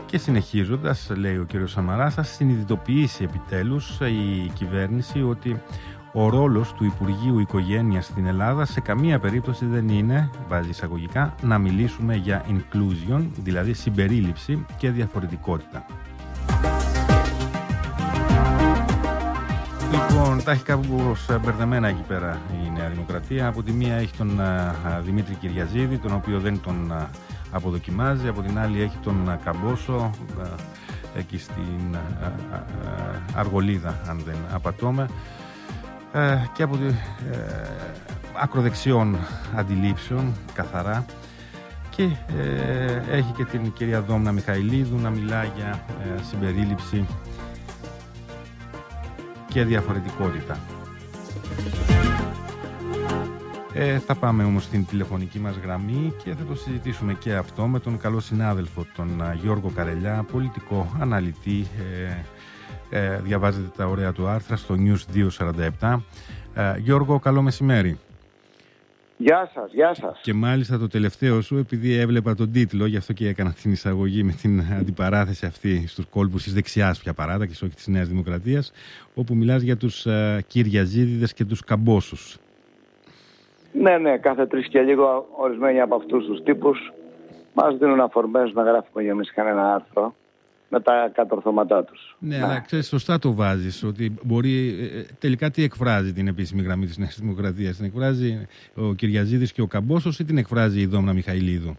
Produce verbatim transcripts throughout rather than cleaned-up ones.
Και συνεχίζοντας, λέει ο κ. Σαμαράς, θα συνειδητοποιήσει επιτέλους η κυβέρνηση ότι ο ρόλος του Υπουργείου Οικογένειας στην Ελλάδα σε καμία περίπτωση δεν είναι, βάζει εισαγωγικά, να μιλήσουμε για inclusion, δηλαδή συμπερίληψη και διαφορετικότητα. Λοιπόν, τα έχει κάπως μπερδεμένα εκεί πέρα η Νέα Δημοκρατία. Από τη μία έχει τον α, Δημήτρη Κυριαζίδη, τον οποίο δεν τον α, αποδοκιμάζει. Από την άλλη έχει τον α, Καμπόσο, α, εκεί στην α, α, α, Αργολίδα, αν δεν απατώμε. Ε, και από ε, ακροδεξιών αντιλήψεων, καθαρά. Και ε, έχει και την κυρία Δόμνα Μιχαηλίδου να μιλά για ε, συμπερίληψη και διαφορετικότητα. Ε, θα πάμε όμως στην τηλεφωνική μας γραμμή και θα το συζητήσουμε και αυτό με τον καλό συνάδελφο, τον Γιώργο Καρελιά, πολιτικό αναλυτή. Ε, ε, διαβάζετε τα ωραία του άρθρα στο News δύο σαράντα επτά. Ε, Γιώργο, καλό μεσημέρι. Γεια σας, γεια σας. Και μάλιστα το τελευταίο σου, επειδή έβλεπα τον τίτλο, γι' αυτό και έκανα την εισαγωγή με την αντιπαράθεση αυτή στους κόλπους της δεξιάς πια παράταξης, όχι της Νέας Δημοκρατίας, όπου μιλάς για τους uh, Κυριαζίδηδες και τους Καμπόσους. Ναι, ναι, κάθε τρεις και λίγο ορισμένοι από αυτούς τους τύπους μας δίνουν αφορμές να γράφουμε για εμείς κανένα άρθρο με τα κατορθώματά τους. Ναι, ναι, αλλά ξέρεις, σωστά το βάζεις, ότι μπορεί, τελικά τι εκφράζει την επίσημη γραμμή της Νέας Δημοκρατίας? Την εκφράζει ο Κυριαζίδης και ο Καμπόσος ή την εκφράζει η Δόμνα Μιχαηλίδου?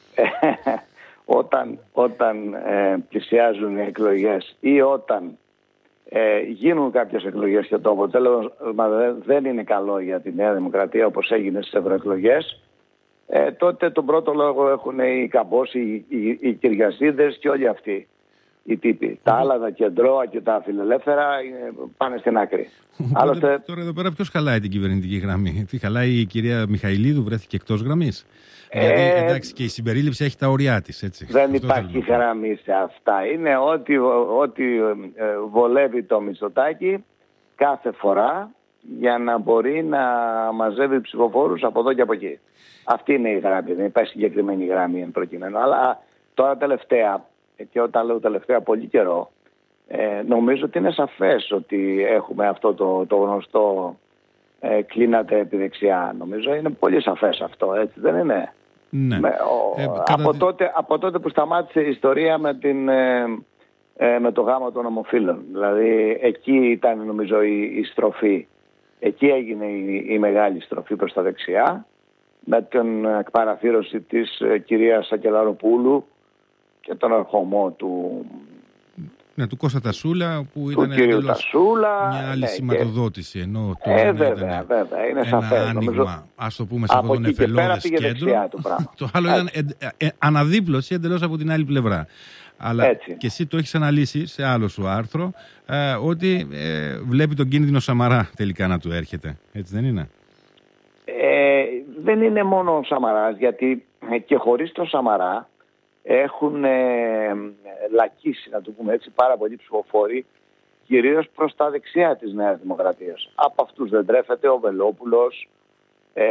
όταν όταν ε, πλησιάζουν οι εκλογές ή όταν ε, γίνουν κάποιες εκλογές και το αποτέλεσμα δεν είναι καλό για τη Νέα Δημοκρατία, όπως έγινε στις ευρωεκλογές, ε, τότε τον πρώτο λόγο έχουν οι Καμπόσοι, οι, οι, οι Κυριαζίδες και όλοι αυτοί οι τύποι. Τα άλλα, τα κεντρώα και τα φιλελεύθερα πάνε στην άκρη. Άλλωστε... Τώρα εδώ πέρα ποιος χαλάει την κυβερνητική γραμμή? Τι χαλάει η κυρία Μιχαηλίδου, βρέθηκε εκτός γραμμής? Ε... Γιατί εντάξει, και η συμπερίληψη έχει τα ωριά της, έτσι. Δεν Αυτό υπάρχει γραμμή σε αυτά. Είναι ότι, ότι βολεύει το Μητσοτάκη κάθε φορά για να μπορεί να μαζεύει ψηφοφόρους από εδώ και από εκεί. Αυτή είναι η γραμμή. Δεν υπάρχει συγκεκριμένη γραμμή εν προκειμένου. Αλλά τώρα τελευταία, και όταν λέω τελευταία πολύ καιρό, ε, νομίζω ότι είναι σαφές ότι έχουμε αυτό το, το γνωστό ε, κλείνατε επί δεξιά. Νομίζω είναι πολύ σαφές αυτό, έτσι δεν είναι? Ναι. Με, ο, ε, από, κατά... τότε, από τότε που σταμάτησε η ιστορία με, την, ε, ε, με το γάμο των ομοφύλων. Δηλαδή εκεί ήταν νομίζω η, η στροφή. Εκεί έγινε η, η μεγάλη στροφή προς τα δεξιά, με την εκπαραθύρωση της ε, κυρίας Σακελαροπούλου και τον ερχομό του... Ναι, του Κώστα Τασούλα, που του ήταν κύριου Τασούλα, μια άλλη ναι, σηματοδότηση. Και... Ενώ το ε, βέβαια, βέβαια, είναι ένα σαφές. άνοιγμα, νομίζω... ας το πούμε, σε αυτό τον εφελώδες κέντρο. Το άλλο ήταν ε, ε, αναδίπλωση εντελώς από την άλλη πλευρά. Αλλά έτσι. Και εσύ το έχεις αναλύσει σε άλλο σου άρθρο, ε, ότι ε, βλέπει τον κίνδυνο Σαμαρά τελικά να του έρχεται. Έτσι δεν είναι? Ε, δεν είναι μόνο ο Σαμαράς, γιατί και χωρίς τον Σαμαρά έχουν ε, λακίσει, να το πούμε έτσι, πάρα πολλοί ψηφοφόροι, κυρίως προς τα δεξιά της Νέας Δημοκρατίας. Από αυτούς δεν τρέφεται ο Βελόπουλος, ε,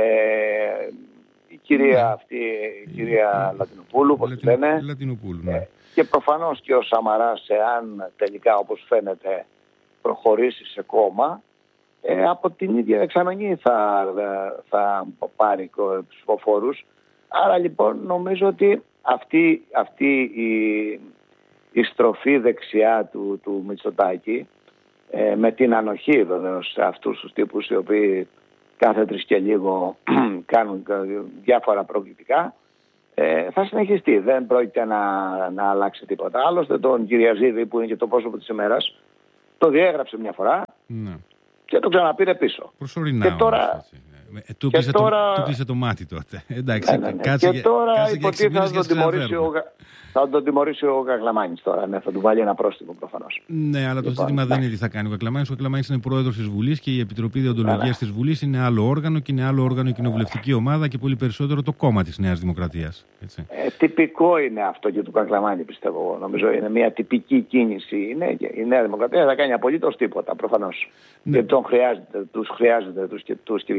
η κυρία ναι. αυτή, η κυρία Λατινοπούλου, όπως Λατινο, λένε. Λατινοπούλου, ναι. ε, και προφανώς και ο Σαμαράς, εάν τελικά, όπως φαίνεται, προχωρήσει σε κόμμα, ε, από την ίδια δεξαμενή θα, θα πάρει ψηφοφόρους. Άρα λοιπόν νομίζω ότι αυτή, αυτή η, η στροφή δεξιά του, του Μητσοτάκη, ε, με την ανοχή βεβαίως σε αυτούς τους τύπους οι οποίοι κάθε τρεις και λίγο κάνουν διάφορα προκλητικά, ε, θα συνεχιστεί. Δεν πρόκειται να, να αλλάξει τίποτα. Άλλωστε τον Κυριαζίδη, που είναι και το πρόσωπο της ημέρας, το διέγραψε μια φορά, ναι, και το ξαναπήρε πίσω. Προσωρινά. Και τώρα... Ε, του κλείσε τώρα... το, το, το μάτι τότε. Εντάξει, ναι, ναι, ναι. Κάτσε, και τώρα κάτσε υποτίθεται θα τον τιμωρήσει ο, θα τον τιμωρήσει ο Κακλαμάνης τώρα. Ναι, θα του βάλει ένα πρόστιμο προφανώς. Ναι, αλλά λοιπόν, το ζήτημα δεν είναι τι θα κάνει ο Κακλαμάνης. Ο Κακλαμάνης είναι πρόεδρος της Βουλής και η Επιτροπή Διοντολογίας της Βουλής είναι άλλο όργανο και είναι άλλο όργανο η κοινοβουλευτική ομάδα και πολύ περισσότερο το κόμμα της Νέας Δημοκρατίας. Έτσι. Ε, τυπικό είναι αυτό και του Κακλαμάνη, πιστεύω εγώ. Νομίζω είναι μια τυπική κίνηση. Είναι, η Νέα Δημοκρατία θα κάνει απολύτως τίποτα προφανώς. Ναι. Γιατί τον χρειάζεται, τους χρειάζεται τους, τους Κυριαζίδες.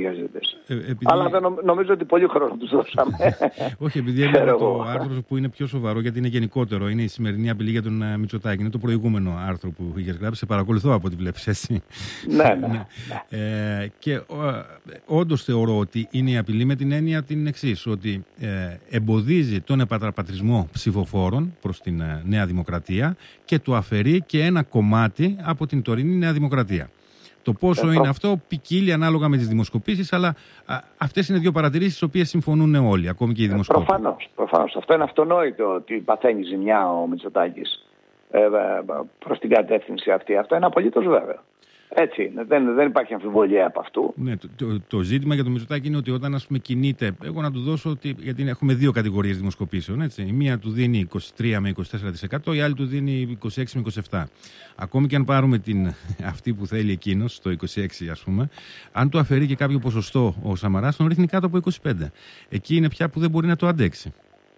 Δημοκρατίας. Ε, επειδή... Αλλά δεν νομ, νομίζω ότι πολύ χρόνο τους δώσαμε. Όχι, επειδή έλεγα το άρθρο που είναι πιο σοβαρό, γιατί είναι γενικότερο, είναι η σημερινή απειλή για τον uh, Μητσοτάκη. Είναι το προηγούμενο άρθρο που είχες γράψει. Σε παρακολουθώ από ό,τι βλέπεις έτσι. Ναι, ναι. ναι. ε, και uh, όντως θεωρώ ότι είναι η απειλή με την έννοια την εξής, ότι ε, εμποδίζει τον επαναπατρισμό ψηφοφόρων προς την uh, Νέα Δημοκρατία και του αφαιρεί και ένα κομμάτι από την τωρινή Νέα Δημοκρατία. Το πόσο ε, είναι αυτό ποικίλει ανάλογα με τις δημοσκοπήσεις, αλλά α, αυτές είναι δύο παρατηρήσεις στις οποίες συμφωνούν όλοι, ακόμη και οι δημοσκόποι. Προφανώς, προφανώς. Αυτό είναι αυτονόητο ότι παθαίνει ζημιά ο Μητσοτάκης ε, προς την κατεύθυνση αυτή. Αυτό είναι απολύτως βέβαιο. Έτσι είναι. Δεν, δεν υπάρχει αμφιβολία από αυτού. Ναι, το, το, το ζήτημα για τον Μητσοτάκη είναι ότι όταν ας πούμε κινείται, εγώ να του δώσω ότι, γιατί έχουμε δύο κατηγορίες δημοσκοπήσεων, έτσι. Η μία του δίνει είκοσι τρία με είκοσι τέσσερα τοις εκατό, η άλλη του δίνει είκοσι έξι με είκοσι επτά τοις εκατό. Ακόμη και αν πάρουμε την, αυτή που θέλει εκείνος, το είκοσι έξι ας πούμε, αν του αφαιρεί και κάποιο ποσοστό ο Σαμαράς, τον ρίχνει κάτω από είκοσι πέντε. Εκεί είναι πια που δεν μπορεί να το αντέξει.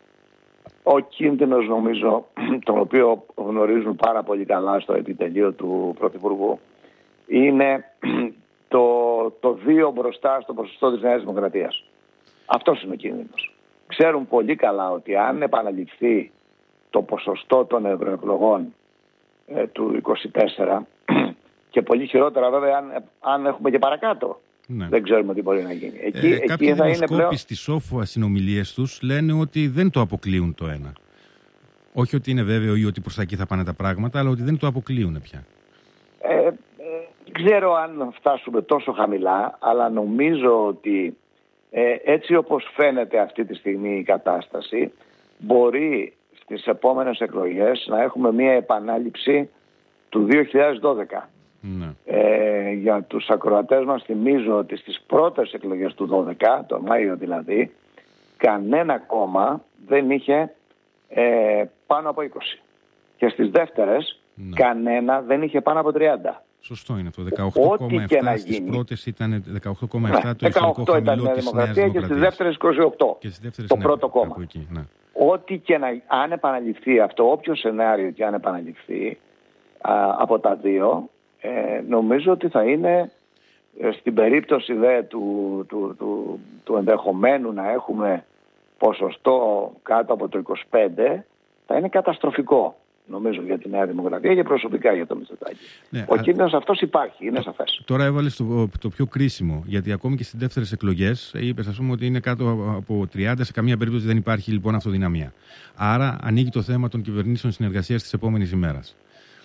Ο κίνδυνος, νομίζω, τον οποίο γνωρίζουν πάρα πολύ καλά στο επιτελείο του Πρωθυπουργού, είναι το, το δύο μπροστά στο ποσοστό της Νέας Δημοκρατίας. Αυτός είναι ο κίνδυνος. Ξέρουν πολύ καλά ότι αν επαναληφθεί το ποσοστό των ευρωεκλογών ε, του είκοσι τέσσερα και πολύ χειρότερα βέβαια αν, αν έχουμε και παρακάτω, ναι. δεν ξέρουμε τι μπορεί να γίνει. Εκεί, ε, εκεί κάποιοι θα είναι πλέον... στις σόφουα συνομιλίες τους λένε ότι δεν το αποκλείουν το ένα. Όχι ότι είναι βέβαιο ή ότι προς τα εκεί θα πάνε τα πράγματα, αλλά ότι δεν το αποκλείουν πια. Ε, Δεν ξέρω αν φτάσουμε τόσο χαμηλά, αλλά νομίζω ότι ε, έτσι όπως φαίνεται αυτή τη στιγμή η κατάσταση, μπορεί στις επόμενες εκλογές να έχουμε μία επανάληψη του δύο χιλιάδες δώδεκα. Ναι. Ε, για τους ακροατές μας θυμίζω ότι στις πρώτες εκλογές του δώδεκα, το Μάιο δηλαδή, κανένα κόμμα δεν είχε ε, πάνω από είκοσι. Και στις δεύτερες, ναι. κανένα δεν είχε πάνω από τριάντα. Σωστό είναι αυτό. δεκαοκτώ κόμμα επτά στις πρώτες ήταν δεκαοκτώ κόμμα επτά ναι, το ιστορικό χαμηλό της Νέας Δημοκρατίας. Και στις δεύτερες είκοσι οκτώ. Και στις δεύτερες, το ναι, πρώτο κόμμα. Εκεί, ναι. Ό,τι και να, αν επαναληφθεί αυτό, όποιο σενάριο και αν επαναληφθεί α, από τα δύο, ε, νομίζω ότι θα είναι ε, στην περίπτωση δε, του, του, του, του ενδεχομένου να έχουμε ποσοστό κάτω από το είκοσι πέντε, θα είναι καταστροφικό. Νομίζω για τη Νέα Δημοκρατία και προσωπικά για το Μητσοτάκη. Ναι, ο κίνδυνος αυτός υπάρχει, είναι σαφές. Τώρα έβαλες το, το πιο κρίσιμο, γιατί ακόμη και στις δεύτερες εκλογές είπες ας πούμε ότι είναι κάτω από τριάντα, σε καμία περίπτωση δεν υπάρχει λοιπόν αυτοδυναμία. Άρα ανοίγει το θέμα των κυβερνήσεων συνεργασίας της επόμενης ημέρας.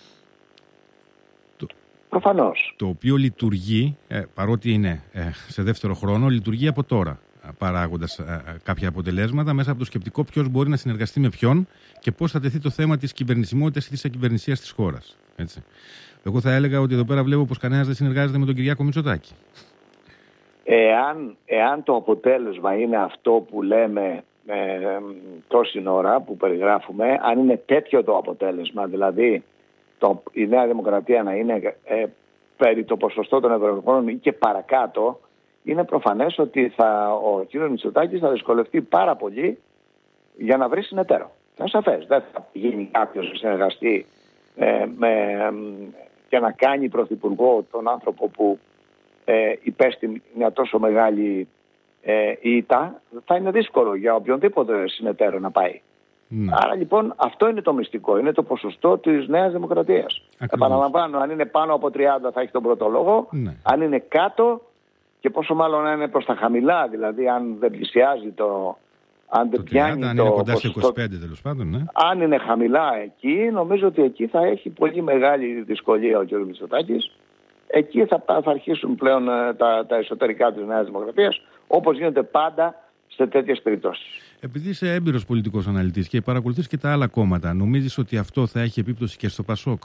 Προφανώς. Το οποίο λειτουργεί, ε, παρότι είναι ε, σε δεύτερο χρόνο, λειτουργεί από τώρα, παράγοντας ε, κάποια αποτελέσματα μέσα από το σκεπτικό ποιος μπορεί να συνεργαστεί με ποιον και πώς θα τεθεί το θέμα της κυβερνησιμότητας ή της ακυβερνησίας της χώρας. Έτσι. Εγώ θα έλεγα ότι εδώ πέρα βλέπω πως κανένας δεν συνεργάζεται με τον Κυριάκο Μητσοτάκη. Εάν, εάν το αποτέλεσμα είναι αυτό που λέμε ε, τόση ώρα που περιγράφουμε, αν είναι τέτοιο το αποτέλεσμα, δηλαδή το, η Νέα Δημοκρατία να είναι ε, περί το ποσοστό των ευρωεκλογών ή και παρακάτω, είναι προφανές ότι θα, ο κ. Μητσοτάκης θα δυσκολευτεί πάρα πολύ για να βρει συνεταίρο. Είναι σαφές. Δεν θα γίνει κάποιος να συνεργαστεί ε, με, ε, και να κάνει πρωθυπουργό τον άνθρωπο που ε, υπέστη μια τόσο μεγάλη ε, ήττα. Θα είναι δύσκολο για οποιονδήποτε συνεταίρο να πάει. Ναι. Άρα λοιπόν αυτό είναι το μυστικό. Είναι το ποσοστό της Νέας Δημοκρατίας. Επαναλαμβάνω, αν είναι πάνω από τριάντα θα έχει τον πρώτο λόγο. Ναι. Αν είναι κάτω, και πόσο μάλλον να είναι προς τα χαμηλά, δηλαδή αν δεν πλησιάζει το... Αν δεν πιάνει τριάντα, το αν είναι κοντά ποσοστό, σε είκοσι πέντε τέλος πάντων, ναι. Αν είναι χαμηλά εκεί, νομίζω ότι εκεί θα έχει πολύ μεγάλη δυσκολία ο κ. Μητσοτάκης. Εκεί θα, θα αρχίσουν πλέον τα, τα εσωτερικά της Νέας Δημοκρατίας, όπως γίνεται πάντα σε τέτοιες περιπτώσεις. Επειδή είσαι έμπειρος πολιτικός αναλυτής και παρακολουθείς και τα άλλα κόμματα, νομίζεις ότι αυτό θα έχει επίπτωση και στο ΠΑΣΟΚ?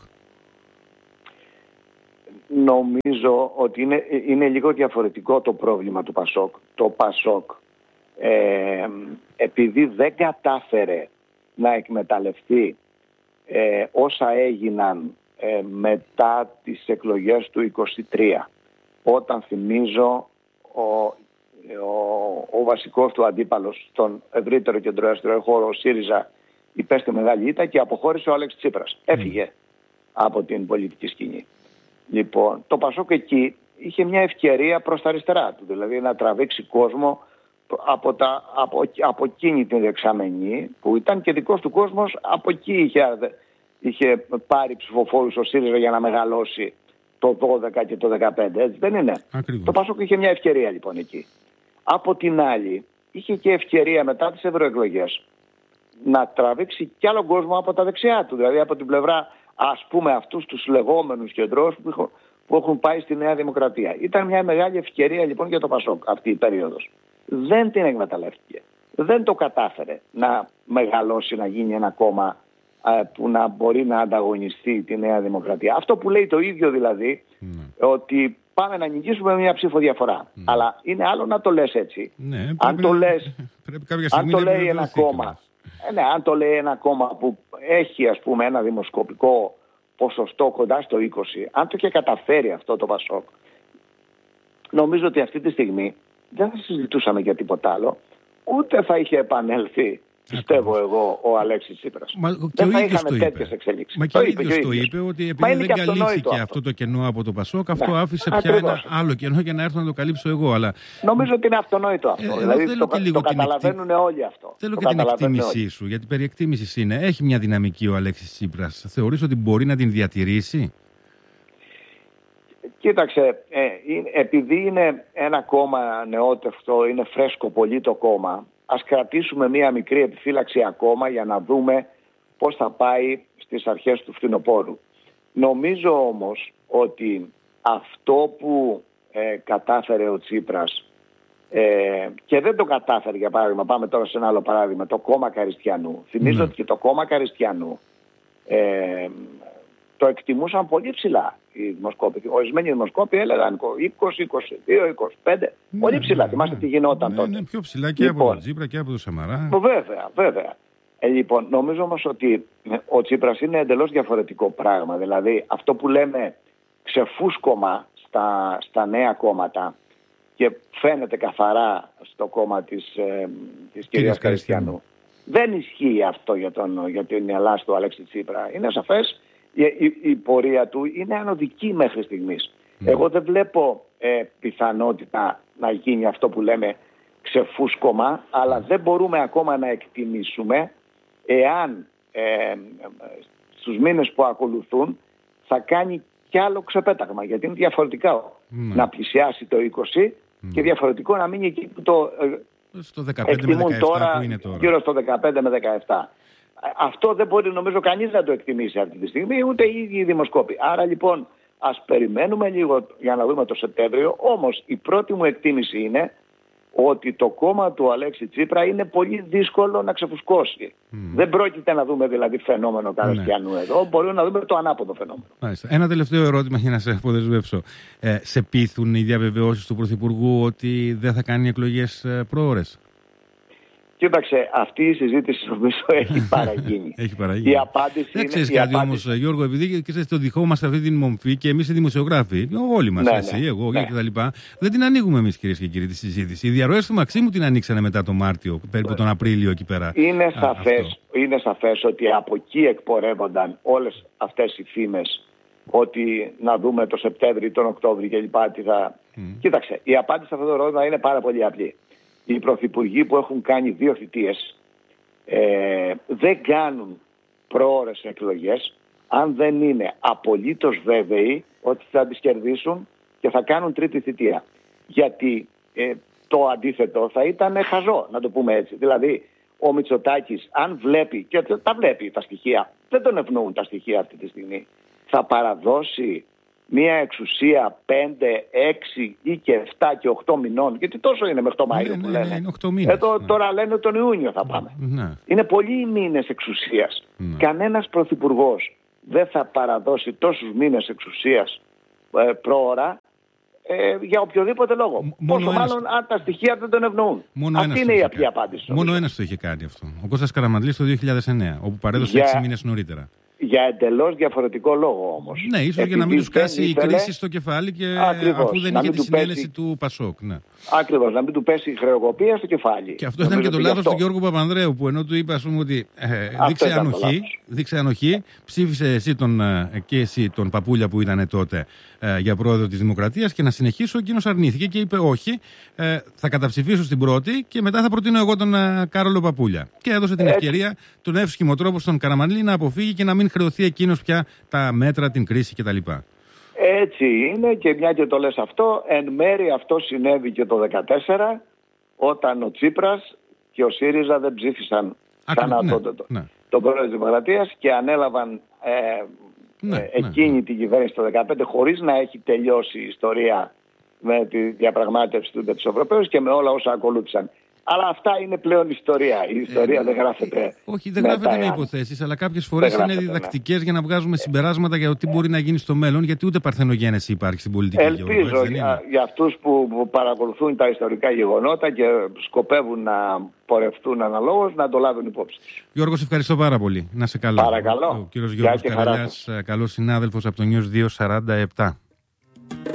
Νομίζω ότι είναι, είναι λίγο διαφορετικό το πρόβλημα του ΠΑΣΟΚ. Το ΠΑΣΟΚ, ε, επειδή δεν κατάφερε να εκμεταλλευτεί ε, όσα έγιναν ε, μετά τις εκλογές του είκοσι τρία, όταν θυμίζω ο, ο, ο βασικός του αντίπαλος στον ευρύτερο κεντροαριστερό χώρο, ο ΣΥΡΙΖΑ, υπέστη μεγάλη ήττα και αποχώρησε ο Αλέξης Τσίπρας. Έφυγε από την πολιτική σκηνή. Λοιπόν, το ΠΑΣΟΚ εκεί είχε μια ευκαιρία προς τα αριστερά του, δηλαδή να τραβήξει κόσμο από, τα, από, από εκείνη την δεξαμενή που ήταν και δικός του κόσμος, από εκεί είχε, είχε πάρει ψηφοφόρους ο ΣΥΡΙΖΑ για να μεγαλώσει το δώδεκα και το δεκαπέντε, έτσι δεν είναι? Ακριβώς. Το ΠΑΣΟΚ είχε μια ευκαιρία λοιπόν εκεί. Από την άλλη είχε και ευκαιρία μετά τις ευρωεκλογές να τραβήξει κι άλλο κόσμο από τα δεξιά του, δηλαδή από την πλευρά, ας πούμε, αυτούς τους λεγόμενους κεντρούς που, που έχουν πάει στη Νέα Δημοκρατία. Ήταν μια μεγάλη ευκαιρία λοιπόν για το ΠΑΣΟΚ αυτή η περίοδος. Δεν την εκμεταλλεύτηκε. Δεν το κατάφερε να μεγαλώσει, να γίνει ένα κόμμα ε, που να μπορεί να ανταγωνιστεί τη Νέα Δημοκρατία. Αυτό που λέει το ίδιο δηλαδή, mm. ότι πάμε να νικήσουμε μια ψήφο διαφορά. Mm. Αλλά είναι άλλο να το λες έτσι. Ναι, αν το λες, αν το λέει ένα κόμμα, ε, ναι, αν το λέει ένα κόμμα που έχει, ας πούμε, ένα δημοσκοπικό ποσοστό κοντά στο είκοσι, αν το είχε καταφέρει αυτό το ΠΑΣΟΚ, νομίζω ότι αυτή τη στιγμή δεν θα συζητούσαμε για τίποτα άλλο, ούτε θα είχε επανέλθει, πιστεύω εγώ, ο Αλέξης Τσίπρας. Μα, δεν θα είχαμε τέτοιες εξελίξεις. Μα και ο ίδιος το είπε, ότι επειδή δεν καλύφθηκε αυτό. αυτό το κενό από το ΠΑΣΟΚ, αυτό ναι, άφησε πια ακριβώς. ένα άλλο κενό για να έρθω να το καλύψω εγώ. Αλλά... Νομίζω ότι είναι αυτονόητο αυτό. Ε, δηλαδή το, το καταλαβαίνουν εκτί... όλοι αυτό. Θέλω το και την εκτίμησή όλοι. σου, γιατί περί εκτίμησης είναι. Έχει μια δυναμική ο Αλέξης Τσίπρας. Θεωρείς ότι μπορεί να την διατηρήσει? Κοίταξε, ε, είναι, επειδή είναι ένα κόμμα νεότευτο, είναι φρέσκο πολύ το κόμμα, ας κρατήσουμε μία μικρή επιφύλαξη ακόμα για να δούμε πώς θα πάει στις αρχές του φθινοπόρου. Νομίζω όμως ότι αυτό που ε, κατάφερε ο Τσίπρας ε, και δεν το κατάφερε, για παράδειγμα, πάμε τώρα σε ένα άλλο παράδειγμα, το κόμμα Καριστιανού. Θυμίζω mm. ότι και το κόμμα Καριστιανού ε, το εκτιμούσαν πολύ ψηλά οι δημοσκόποι. Ορισμένοι δημοσκόποι έλεγαν είκοσι, είκοσι δύο, είκοσι πέντε. Ναι, πολύ ψηλά. Ναι, θυμάστε ναι, τι γινόταν ναι, τότε. Ναι, πιο ψηλά και λοιπόν, από τον Τσίπρα και από τον Σαμαρά. Βέβαια, βέβαια. Ε, λοιπόν, νομίζω όμως ότι ο Τσίπρας είναι εντελώς διαφορετικό πράγμα. Δηλαδή, αυτό που λέμε ξεφούσκωμα στα, στα νέα κόμματα και φαίνεται καθαρά στο κόμμα της, ε, της κυρίας Καριστιανού. Δεν ισχύει αυτό για, τον, για την Ελλάδα του Αλέξη Τσίπρα. Είναι σαφές. Η, η, η πορεία του είναι ανωδική μέχρι στιγμής. Mm. Εγώ δεν βλέπω ε, πιθανότητα να γίνει αυτό που λέμε ξεφούσκωμα, αλλά δεν μπορούμε ακόμα να εκτιμήσουμε εάν ε, στους μήνες που ακολουθούν θα κάνει κι άλλο ξεπέταγμα. Γιατί είναι διαφορετικά mm. να πλησιάσει το είκοσι mm. και διαφορετικό να μείνει εκεί που το ε, στο δεκαπέντε με δεκαεπτά τώρα, που είναι τώρα. Γύρω στο δεκαπέντε με δεκαεπτά. Αυτό δεν μπορεί νομίζω κανείς να το εκτιμήσει αυτή τη στιγμή, ούτε οι ίδιοι οι δημοσκόποι. Άρα λοιπόν ας περιμένουμε λίγο για να δούμε το Σεπτέμβριο. Όμως η πρώτη μου εκτίμηση είναι ότι το κόμμα του Αλέξη Τσίπρα είναι πολύ δύσκολο να ξεφουσκώσει. Mm. Δεν πρόκειται να δούμε δηλαδή φαινόμενο Καριστιανού ναι. εδώ, μπορούμε να δούμε το ανάποδο φαινόμενο. Μάλιστα. Ένα τελευταίο ερώτημα για να σε αποδεσμεύσω. Ε, σε πείθουν οι διαβεβαιώσεις του Πρωθυπουργού ότι δεν θα κάνει εκλογές πρόωρες? Κοίταξε, αυτή η συζήτηση νομίζω έχει παραγίνει. έχει παραγίνει. Η απάντηση δεν είναι... ξέρεις κάτι απάντηση... όμως, Γιώργο, επειδή και το δεχόμαστε αυτή την μομφή και εμείς οι δημοσιογράφοι, όλοι μας, ναι, εσύ, ναι, εγώ ναι. και τα λοιπά, δεν την ανοίγουμε εμείς, κυρίες και κύριοι, τη συζήτηση. Οι διαρροές του Μαξίμου την ανοίξανε μετά τον Μάρτιο, περίπου τον Απρίλιο εκεί πέρα. Είναι σαφές, είναι σαφές ότι από εκεί εκπορεύονταν όλες αυτές οι φήμες ότι να δούμε το Σεπτέμβρη, τον Οκτώβρη κλπ. Θα... Mm. Κοίταξε, η απάντηση σε αυτό το ερώτημα είναι πάρα πολύ απλή. Οι πρωθυπουργοί που έχουν κάνει δύο θητείες ε, δεν κάνουν πρόωρες εκλογές αν δεν είναι απολύτως βέβαιοι ότι θα τις κερδίσουν και θα κάνουν τρίτη θητεία. Γιατί ε, το αντίθετο θα ήταν χαζό, να το πούμε έτσι. Δηλαδή ο Μητσοτάκης αν βλέπει, και τα βλέπει τα στοιχεία, δεν τον ευνοούν τα στοιχεία αυτή τη στιγμή, θα παραδώσει μια εξουσία πέντε, έξι ή και επτά και οκτώ μηνών, γιατί τόσο είναι μέχρι το Μάιο ναι, που ναι, λένε. Ναι, είναι οκτώ μήνες, Εδώ ναι. τώρα λένε τον Ιούνιο θα πάμε. Ναι. Είναι πολλοί μήνες εξουσίας. Ναι. Κανένας πρωθυπουργός δεν θα παραδώσει τόσους μήνες εξουσίας ε, πρόωρα ε, για οποιοδήποτε λόγο. Μόνο Πόσο ένας... μάλλον αν τα στοιχεία δεν τον ευνοούν. Μόνο αυτή είναι η απλή απάντηση. Μόνο ένας το είχε κάνει αυτό. Ο Κώστας Καραμανλής το δύο χιλιάδες εννέα, όπου παρέδωσε για... έξι μήνες νωρίτερα. Για εντελώς διαφορετικό λόγο όμως. Ναι, ίσως για να μην τους κάσει η κρίση στο κεφάλι και ακριβώς, αφού δεν είχε τη συνένεση πέσει... του Πασόκ. Ναι. Ακριβώς, να μην του πέσει η χρεοκοπία στο κεφάλι. Και αυτό ήταν και το λάθος του Γιώργου Παπανδρέου, που ενώ του είπε ας πούμε ότι ε, δείξε ανοχή, δείξε ανοχή, ψήφισε εσύ τον, και εσύ τον Παπούλια που ήταν τότε ε, για πρόεδρο της Δημοκρατίας και να συνεχίσω. Εκείνος αρνήθηκε και είπε όχι, ε, θα καταψηφίσω στην πρώτη και μετά θα προτείνω εγώ τον ε, Κάρολο Παπούλια. Και έδωσε την Έτσι. ευκαιρία τον εύσχυμο τρόπο στον Καραμανλή να αποφύγει και να μην χρεωθεί εκείνος πια τα μέτρα, την κρίση κτλ. Έτσι είναι, και μια και το λες αυτό, εν μέρει αυτό συνέβη και το δύο χιλιάδες δεκατέσσερα, όταν ο Τσίπρας και ο ΣΥΡΙΖΑ δεν ψήφισαν ξανά ναι, τότε το, ναι. τον πρόεδρο της Δημοκρατίας και ανέλαβαν ε, ναι, ε, εκείνη ναι. την κυβέρνηση το δύο χιλιάδες δεκαπέντε, χωρίς να έχει τελειώσει η ιστορία με τη διαπραγμάτευση του με τους Ευρωπαίους και με όλα όσα ακολούθησαν. Αλλά αυτά είναι πλέον ιστορία. Η ιστορία ε, δεν γράφεται. Ε, όχι, δεν γράφεται με υποθέσεις, αλλά κάποιες φορές είναι διδακτικές ναι. για να βγάζουμε συμπεράσματα για το τι μπορεί να γίνει στο μέλλον, γιατί ούτε παρθενογένεση υπάρχει στην πολιτική. Ελπίζω Γεωργό, για, για αυτούς που, που παρακολουθούν τα ιστορικά γεγονότα και σκοπεύουν να πορευτούν αναλόγως να το λάβουν υπόψη. Γιώργο, σε ευχαριστώ πάρα πολύ. Να σε καλά. Παρακαλώ. Ο κύριος Γιώργος Καρελιάς, καλός συνάδελφος από το News δύο σαράντα επτά.